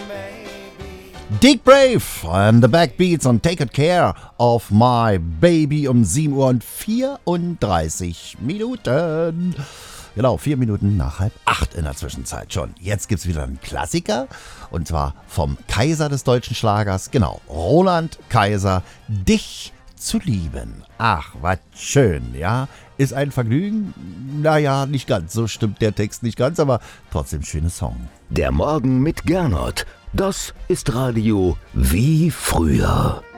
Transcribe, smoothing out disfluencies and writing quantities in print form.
Dick Brave and the Backbeats und Take Good Care of My Baby um 7 Uhr und 34 Minuten. Genau, 4 Minuten nach 7:30 in der Zwischenzeit schon. Jetzt gibt's wieder einen Klassiker und zwar vom Kaiser des deutschen Schlagers, genau, Roland Kaiser, Dich zu lieben. Ach, was schön, ja. Ist ein Vergnügen? Naja, nicht ganz, so stimmt der Text nicht ganz, aber trotzdem schöner Song. Der Morgen mit Gernot, das ist Radio wie früher.